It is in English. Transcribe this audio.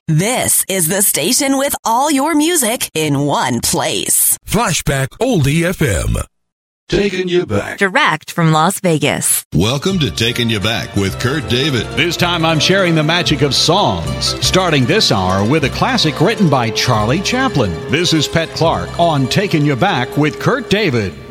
This is the station with all your music in one place. Flashback Oldie FM. Taking You Back. Direct from Las Vegas. Welcome to Taking You Back with Kurt David. This time I'm sharing the magic of songs, starting this hour with a classic written by Charlie Chaplin. This is Pet Clark on Taking You Back with Kurt David.